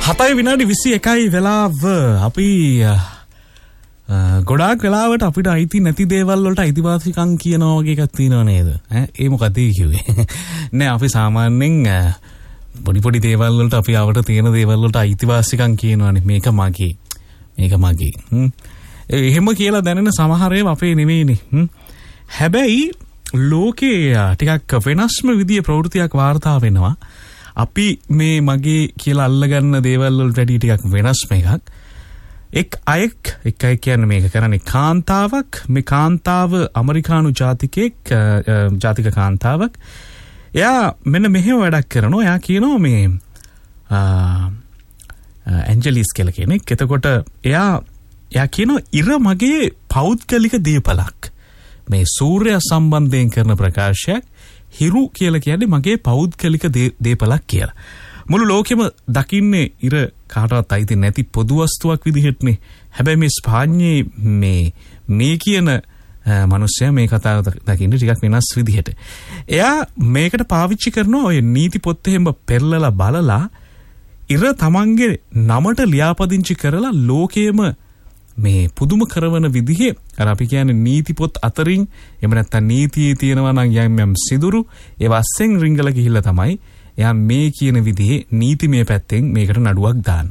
7 විනාඩි 21යි වෙලාව. අපි ගොඩාක් වෙලාවට අපිට අයිති නැති දේවල් වලට අයිතිවාසිකම් කියනවා වගේ එකක් තියෙනව නේද? ඒ මොකද කිව්වේ? නෑ අපි සාමාන්‍යයෙන් පොඩි දේවල් වලට අපි ආවට තියෙන දේවල් වලට අයිතිවාසිකම් කියනවානේ. මේක මගේ. මේක මගේ. එහෙම කියලා දැනෙන සමහර ඒවා අපේ නෙවෙයිනේ. හැබැයි ලෝකේ ටිකක් වෙනස්ම විදිය ප්‍රවෘත්තියක් වාර්තා වෙනවා. අපි මේ මගේ කියලා අල්ලගන්න දේවල් වලට වැඩි ටිකක් වෙනස්ම එකක්. එක් අයෙක් කියන්නේ මේක කරන්නේ කාන්තාවක්. මේ කාන්තාව ඇමරිකානු ජාතික කාන්තාවක්. එයා මෙන්න මෙහෙම වැඩක් කරනවා. එයා කියනවා මේ ඇන්ජලිස් කියලා කෙනෙක්. එතකොට එයා කියනවා ඉර මගේ පෞද්ගලික දීපලක්. මේ සූර්යයා සම්බන්ධයෙන් කරන ප්‍රකාශයක් හිරු කියලා කියන්නේ මගේ පෞද්ගලික දීපලක් කියලා. මුළු ලෝකෙම දකින්නේ ඉර කාටවත් අයිති නැති පොදු වස්තුවක් විදිහටනේ. හැබැයි මේ ස්පාඤ්ඤේ මේ කියන මිනිස්සයා මේ කතාව දකින්නේ ටිකක් වෙනස් විදිහට. එයා මේකට පාවිච්චි කරනවා ඔය නීති පොත් එහෙම පෙරලලා බලලා ඉර තමන්ගේ නමට ලියාපදිංචි කරලා ලෝකයේම මේ පුදුම කරවන විදිහේ අර අපි කියන්නේ නීති පොත් අතරින් එහෙම නැත්නම් නීතියේ තියෙනවා නම් යම් සිදුරු ඒ වස්සෙන් රිංගල ගිහිල්ලා තමයි එයා මේ කියන විදිහේ නීතිමය පැත්තෙන් මේකට නඩුවක් දාන්නේ.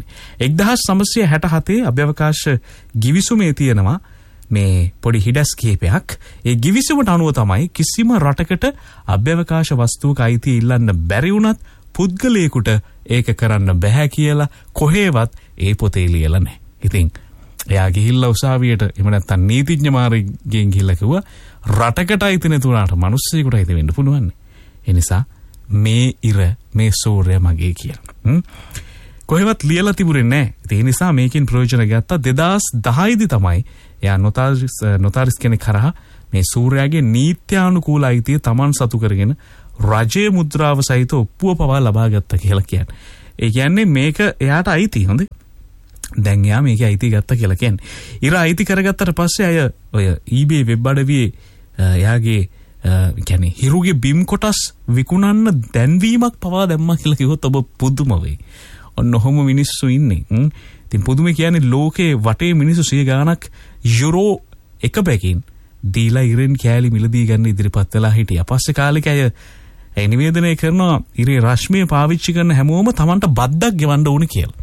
1967 අභ්‍යවකාශ ගිවිසුමේ තියෙනවා මේ පොඩි හිඩස් කීපයක්. ඒ ගිවිසුමට අනුව තමයි කිසිම රටකට අභ්‍යවකාශ වස්තුවක අයිතිය ඉල්ලන්න බැරි වුණත් පුද්ගලයෙකුට ඒක කරන්න බෑ කියලා කොහේවත් ඒ පොතේ ලියලා නැහැ. ඉතින් එයා ගිහිල්ලා උසාවියට එහෙම නැත්නම් නීතිඥ මාර්ගයෙන් ගිහිල්ලා කිව්වා රටකට අයිති නැතුණාට මිනිස්සෙකුට අයිති වෙන්න පුළුවන්. ඒ නිසා මේ ඉර මේ සූර්යයා මගේ කියලා. කොහෙවත් ලියලා තිබුණේ නැහැ. ඒ නිසා මේකෙන් ප්‍රයෝජන ගත්තා. 2010 දී තමයි එයා නොතාරිස් කෙනෙක් කරා මේ සූර්යයාගේ නීත්‍යානුකූල අයිතිය Taman සතු කරගෙන රජයේ මුද්‍රාව සහිත ඔප්පුව පවා ලබා ගත්තා කියලා කියන්නේ. ඒ කියන්නේ මේක එයාට අයිති හොඳේ. දැන් එයා මේකේ අයිති ගත්තා කියලා කියන්නේ. ඉර අයිති කරගත්තට පස්සේ අය ඔය eBay වෙබ් අඩවියේ එයාගේ කියන්නේ හිරුගේ බිම් කොටස් විකුණන්න දැන්වීමක් පවා දැම්මා කියලා කිව්වොත් ඔබ පුදුම වෙයි. ඔන්න ඔහොම මිනිස්සු ඉන්නේ. ඉතින් පුදුම කියන්නේ ලෝකේ වටේ මිනිස්සු 100 ගාණක් යුරෝ එක බැගින් දීලා ඉරෙන් කෑලි මිලදී ගන්න ඉදිරිපත් වෙලා හිටියා. පස්සේ කාලෙක අය නිවේදනය කරනවා ඉරේ රශ්මිය පාවිච්චි කරන හැමෝම Tamanට බද්දක් ගෙවන්න ඕනේ කියලා.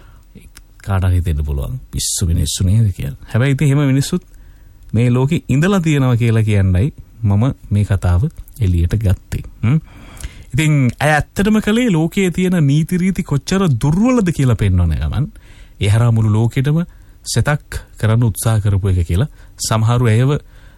කාටද හිතෙන්න පුළුවන් පිස්සු මිනිස්සු නේද කියලා. හැබැයි ඉතින් එහෙම මිනිස්සුත් මේ ලෝකේ ඉඳලා තියෙනවා කියලා කියන්නයි මම මේ කතාව එළියට ගත්තේ. ඉතින් අය ඇත්තටම කලේ ලෝකයේ තියෙන නීති රීති කොච්චර දුර්වලද කියලා පෙන්වන ගමන් ඒ හරහා මුළු ලෝකෙටම සෙතක් කරන්න උත්සාහ කරපු එක කියලා සමහරු අයව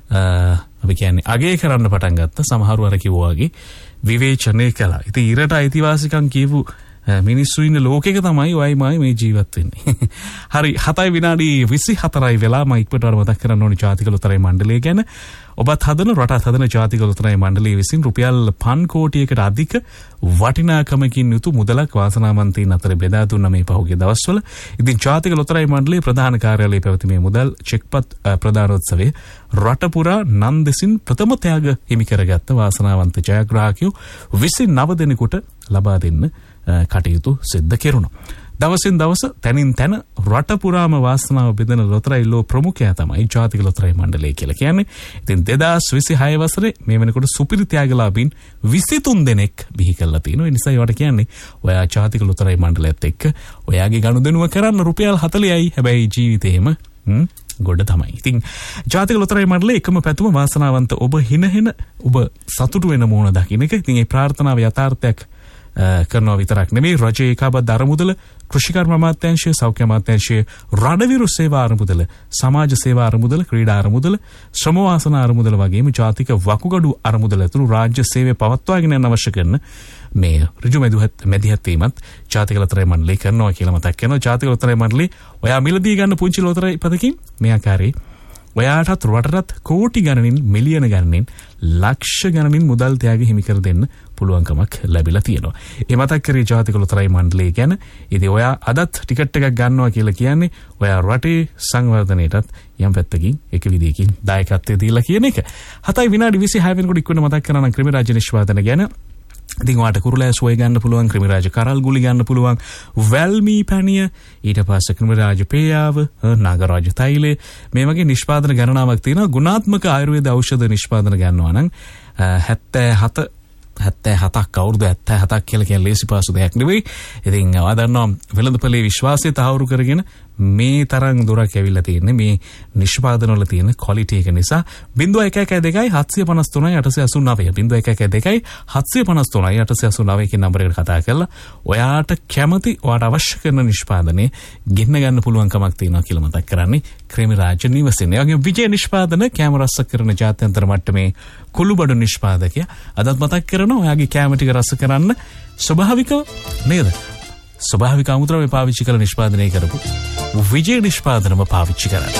අපි කියන්නේ අගය කරන්න පටන් ගත්තා. සමහරු අර කිව්වා වගේ විවේචනය කළා. ඉතින් ඉරට අයිතිවාසිකම් කියපු මිනිස්සු ඉන්න ලෝකෙක තමයි ඔයමයි මේ ජීවත් වෙන්නේ. හරි 7 විනාඩි 24යි වෙලා මම ඉක්මනට මතක් කරන්න ඕනේ ජාතික ලොතරැයි මණ්ඩලය ගැන. ඔබත් හදන රටත් හදන ජාතික ලොතරැයි මණ්ඩලය විසින් රුපියල් 5 කෝටියකට අධික වටිනාකමකින් යුතු මුදලක් වාසනාවන්තයින් අතර බෙදා දුන්න මේ පහුගිය දවස්වල. ඉතින් ජාතික ලොතරැයි මණ්ඩලයේ ප්‍රධාන කාර්යාලයේ පැවති මේ මුදල් චෙක්පත් ප්‍රදානෝත්සවයේ රට පුරා නම් දෙසින් ප්‍රථම ත්‍යාග හිමි කරගත්ත වාසනාවන්ත ජයග්‍රාහකයෝ 29 දෙනෙකුට ලබා දෙන්න කටයුතු සිද්ධ කෙරුණා. දවසින් දවස තැනින් තැන රට පුරාම වාසනාව බෙදෙන ලොතරැයි ලෝ ප්‍රමුඛයා තමයි ජාතික ලොතරැයි මණ්ඩලය කියලා කියන්නේ. ඉතින් 2026 වසරේ මේ වෙනකොට සුපිරි ත්‍යාගලාභීන් 23 දෙනෙක් බිහි කරලා තිනවා. ඒ නිසා ඒවට කියන්නේ ඔයා ජාතික ලොතරැයි මණ්ඩලයත් එක්ක ඔයාගේ ගනුදෙනුව කරන්න රුපියල් 40යි. හැබැයි ජීවිතේම ගොඩ තමයි. ඉතින් ජාතික ලොතරැයි මණ්ඩලයේ එකම පැතුම වාසනාවන්ත ඔබ හිනහෙන ඔබ සතුටු වෙන මොන දකින්න එක. ඉතින් මේ ප්‍රාර්ථනාව යථාර්ථයක් කරනවා විතරක් නෙමෙයි රජයේ ඒකාබද්ධ අරමුදල කෘෂිකර්ම අමාත්‍යාංශය සෞඛ්‍ය අමාත්‍යාංශය රණවිරු සේවා අරමුදල සමාජ සේවා අරමුදල ක්‍රීඩා අරමුදල ශ්‍රම වාසන අරමුදල වගේම ජාතික වකුගඩු අරමුදල ඇතුළු රාජ්‍ය සේවය පවත්වාගෙන යන්න අවශ්‍ය කරන මේ ඍජු මැදිහත් වීමත් ජාතික ලොතරැයි මණ්ඩලය කරනවා කියලා මතක් කරනවා. ජාතික ලොතරැයි මණ්ඩලය ඔයා මිලදී ගන්න පුංචි ලොතරැයි පදකින් මේ ආකාරයේ ඔයාටත් රටටත් කෝටි ගණනින් මිලියන ගණනින් ලක්ෂ ගණනින් මුදල් ත්‍යාග හිමි කර දෙන්න පුළුවන්කමක් ලැබිලා තියෙනවා. ඒ මතක් කරේ ජාතික ලොතරැයි මණ්ඩලය ගැන. ඉතින් ඔයා අදත් ටිකට් එකක් ගන්නවා කියලා කියන්නේ ඔයා රටේ සංවර්ධනයටත් යම් පැත්තකින් එක විදියකින් දායකත්වය දීලා කියන එක. 7 විනාඩි 26 වෙනකොට ඉක්වන මතක් කරනවා නම් ක්‍රිමි රාජ්‍ය නිෂ්පාදන ගැන ඉතින් ඔයාට කුරුලෑ සුවය ගන්න පුළුවන්, ක්‍රිමිරාජ කරල් ගුලි ගන්න පුළුවන්, වැල්මී පැණිය, ඊට පස්සේ ක්‍රිමිරාජ පේයාව, නාගරාජ තෛලය, මේ වගේ නිෂ්පාදන ගණනාවක් තියෙනවා. ගුණාත්මක ආයුර්වේද ඖෂධ නිෂ්පාදන ගන්නවා නම් 77ක් අවුරුදු 77ක් කියලා කියන ලේසි පාසු දෙයක් නෙවෙයි. ඉතින් ඔයා දන්නවා වෙළඳපොලේ විශ්වාසය තහවුරු කරගෙන මේ තරම් දුරක් ඇවිල්ලා තියෙන්නේ මේ නිෂ්පාදන වල තියෙන ක්වොලිටි එක නිසා. 0112 753 889 753 889 කියන නම්බරයකට කතා කරලා ඔයාට කැමති ඔයාට අවශ්‍ය කරන නිෂ්පාදනය ගෙන්න ගන්න පුළුවන් කමක් තියෙනවා කියලා මතක් කරන්නේ ක්‍රිමිරාජ නිවසේනේ. ඒ වගේ විජය නිෂ්පාදන කැම රස කරන ජාත්‍යන්තර මට්ටමේ කුළුබඩු නිෂ්පාදකයා අදත් මතක් කරනවා ඔයාගේ කැම ටික රස කරන්න ස්වභාවිකව නේද? ස්වභාවික අමුද්‍රව්‍ය පාවිච්චි කරලා නිෂ්පාදනය කරපු විජය නිෂ්පාදනම පාවිච්චි කරන්න.